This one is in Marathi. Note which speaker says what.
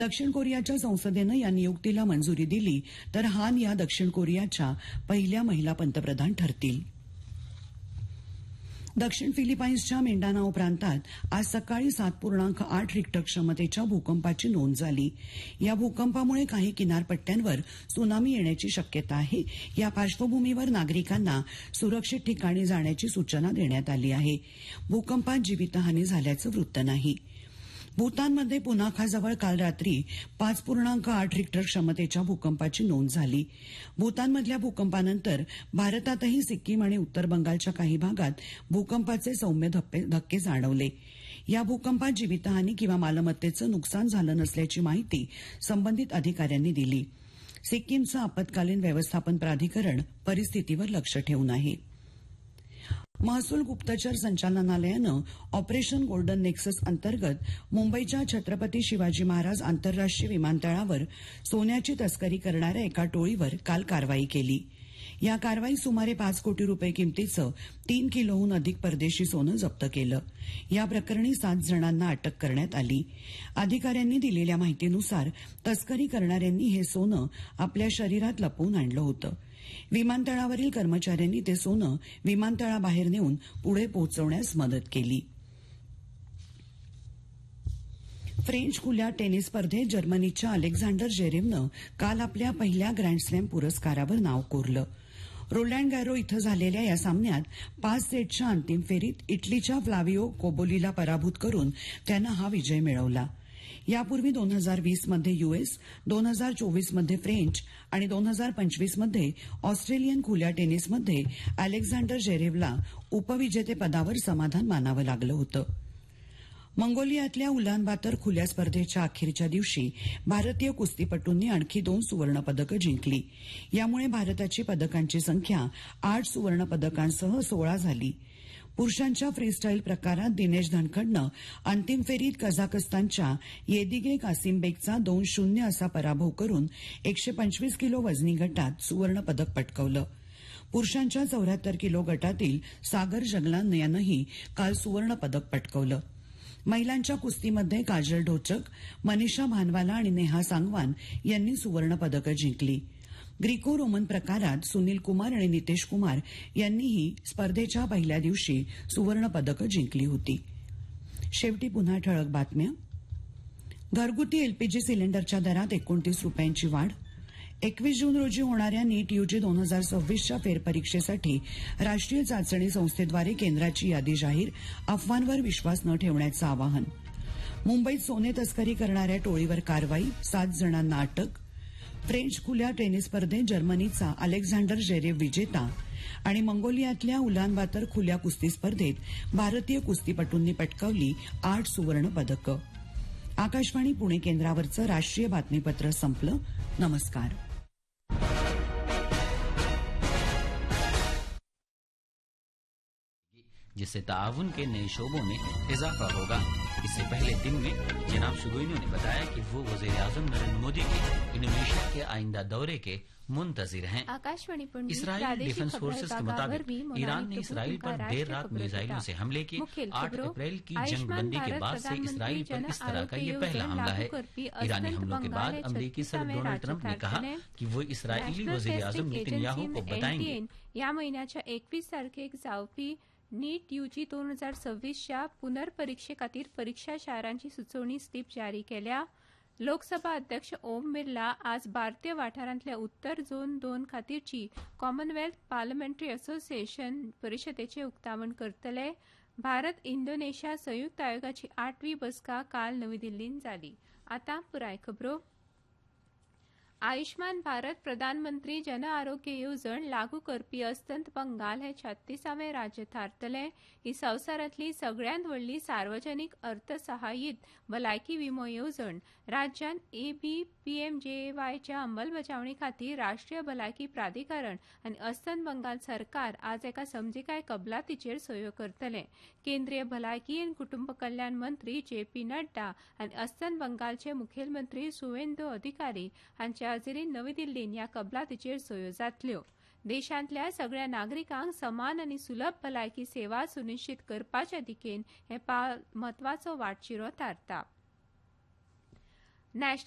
Speaker 1: दक्षिण कोरियाच्या संसदेनं या नियुक्तीला मंजुरी दिली तर हान या दक्षिण कोरियाच्या पहिल्या महिला पंतप्रधान ठरतील. दक्षिण फिलिपाईन्सच्या मिंडानाओ प्रांतात आज सकाळी 7.8 रिक्टर क्षमतेच्या भूकंपाची नोंद झाली. या भूकंपामुळे काही किनारपट्ट्यांवर त्सुनामी येण्याची शक्यता आहे. या पार्श्वभूमीवर नागरिकांना सुरक्षित ठिकाणी जाण्याची सूचना देण्यात आली आहे. भूकंपात जीवितहानी झाल्याचं वृत्त नाही. भूतानमध्ये पुनाखाजवळ काल रात्री 5.8 रिक्टर क्षमतेच्या भूकंपाची नोंद झाली. भूतानमधल्या भूकंपानंतर भारतातही सिक्कीम आणि उत्तर बंगालच्या काही भागात भूकंपाचे सौम्य धक्के जाणवले. या भूकंपात जीवितहानी किंवा मालमत्तेचं नुकसान झालं नसल्याची माहिती संबंधित अधिकाऱ्यांनी दिली. सिक्कीमचं आपत्कालीन व्यवस्थापन प्राधिकरण परिस्थितीवर लक्ष ठेवून आहे. महसूल गुप्तचर संचालनालयानं ऑपरेशन गोल्डन नेक्सस अंतर्गत मुंबईच्या छत्रपती शिवाजी महाराज आंतरराष्ट्रीय विमानतळावर सोन्याची तस्करी करणाऱ्या एका टोळीवर काल कारवाई केली. या कारवाईत सुमारे 5 कोटी रुपये किमतीचं 3 किलोहून अधिक परदेशी सोनं जप्त केलं. या प्रकरणी 7 जणांना अटक करण्यात आली. अधिकाऱ्यांनी दिलेल्या माहितीनुसार तस्करी करणाऱ्यांनी हे सोनं आपल्या शरीरात लपवून आणलं होतं. विमानतळावरील कर्मचाऱ्यांनी ते सोनं विमानतळाबाहेर नेऊन पुढे पोहोचवण्यास मदत केली. फ्रेंच खुल्या टेनिस स्पर्धेत जर्मनीच्या अलेक्झांडर झेरेवनं काल आपल्या पहिल्या ग्रँडस्लॅम पुरस्कारावर नाव कोरलं. रोलँड गॅरो इथं झालेल्या या सामन्यात 5 सेटच्या अंतिम फेरीत इटलीच्या फ्लाविओ कोबोलीला पराभूत करून त्यानं हा विजय मिळवला. यापूर्वी 2020 मध्ये युएस, 2024 मध्ये फ्रेंच आणि 2025 मध्ये ऑस्ट्रेलियन खुल्या टेनिसमध्ये अलेक्झांडर झेरेवला उपविजेतेपदावर समाधान मानावं लागलं होतं. मंगोलियातल्या उलान बातर खुल्या स्पर्धेच्या अखेरच्या दिवशी भारतीय कुस्तीपटूंनी आणखी 2 सुवर्णपदकं जिंकली. यामुळे भारताची पदकांची संख्या 8 सुवर्णपदकांसह 16 झाली. पुरुषांच्या फ्रीस्टाईल प्रकारात दिनेश धनखडनं अंतिम फेरीत कझाकस्तानच्या येदिगे कासिमबेकचा 2-0 असा पराभव करून 125 किलो वजनी गटात सुवर्णपदक पटकावलं. पुरुषांच्या 74 किलो गटातील सागर जगलान यानंही काल सुवर्णपदक पटकावलं. महिलांच्या कुस्तीमध्ये काजल ढोचक, मनीषा भानवाला आणि नेहा सांगवान यांनी सुवर्णपदकं जिंकली. ग्रीको रोमन प्रकारात सुनील कुमार आणि नितेश कुमार यांनीही स्पर्धेच्या पहिल्या दिवशी सुवर्णपदकं जिंकली होती. शेवटी पुन्हा ठळक बातम्या. घरगुती एलपीजी सिलेंडरच्या दरात 29 रुपयांची वाढ. 21 जून रोजी होणाऱ्या नीट यूजी 2026च्या फेरपरीक्षेसाठी राष्ट्रीय चाचणी संस्थेद्वारे केंद्राची यादी जाहीर. अफवांवर विश्वास न ठेवण्याचं आवाहन. मुंबईत सोने तस्करी करणाऱ्या टोळीवर कारवाई, 7 जणांना अटक. फ्रेंच खुल्या टेनिस स्पर्धेत जर्मनीचा अलेक्झांडर झेरेव विजेता आणि मंगोलियातल्या उलान बातर खुल्या कुस्ती स्पर्धेत भारतीय कुस्तीपटूंनी पटकावली 8 सुवर्ण पदकं. आकाशवाणी पुणे केंद्रावरचं राष्ट्रीय बातमीपत्र संपलं. नमस्कार.
Speaker 2: जिससे ताउन के नए शोबों में इजाफा होगा. इससे पहले दिन में जनाब शुगुइनो ने बताया कि वो वज़ीर-ए-आज़म नरेंद्र मोदी के इंडोनेशिया के आइंदा दौरे के मुंतजिर हैं. इसराइल डिफेंस फोर्सेस के मुताबिक ईरान ने इसराइल पर देर रात मिसाइलों से हमले किए. 8 अप्रैल की जंगबंदी के बाद से इसराइल पर इस तरह का ये पहला हमला है. ईरानी हमलों के बाद अमरीकी सदर डोनाल्ड ट्रंप ने कहा कि वो इसराइली वज़ीर-ए-आज़म नेतन्याहू को बताएंगे.
Speaker 3: या महिन्याच्या 21 तारखेक जावपी नीट यूजी 2026च्या पुनर्परीक्षे खातीर परीक्षा शारांची सुचोवणी स्लिप जारी केल्या. लोकसभा अध्यक्ष ओम बिर्ला आज भारतीय वाठारांतल्या उत्तर झोन 2 खातीरची कॉमनवेल्थ पार्लमेंटरी असोसिएशन परिशदेचे उक्तावण करतले. भारत इंडोनेशिया संयुक्त आयोगाची 8वी बसका काल नवी दिल्लींत जाली. आतां पुराय खबरो. आयुष्मान भारत प्रधानमंत्री जन आरोग्य येवजण लागू करपी अस्तंत बंगाल हे 36वें राज्य थारतले. ही संवसारांतली सगळ्यांत व्हडली सार्वजनीक अर्थसहाय्यीत भलायकी विमो येवजण. राज्यान ABPMJAYच्या अंमलबजावणी खातीर राष्ट्रीय भलायकी प्राधिकरण आनी अस्तंत बंगाल सरकार आज एका समजिकाय कबलातीचेर सयो करतले. केंद्रीय भलायकी आनी कुटुंब कल्याण मंत्री JP नड्डा आनी अस्तंत बंगालचे मुखेलमंत्री सुवेंदू अधिकारी हांच्या हाजेरीन नवी दिल्लीन ह्या कबलातीचेर सयो जातल्यो. देशांतल्या सगळ्या नागरिकांक समान आनी सुलभ भलायकी सेवा सुनिश्चित करपाच्या दिकेन हे पावल म्हत्वाचो वाटचिरो थारता.